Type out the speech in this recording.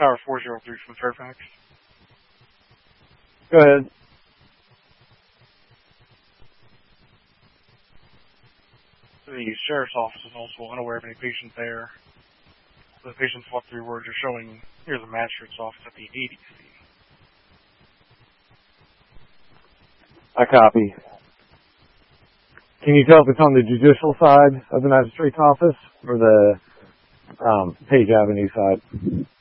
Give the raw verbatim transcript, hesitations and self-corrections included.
Tower four zero three from Fairfax. Go ahead. The sheriff's office is also unaware of any patient there. The patient's what three words are showing near the magistrate's office at the A D C. I copy. Can you tell if it's on the judicial side of the magistrate's office or the um, Page Avenue side?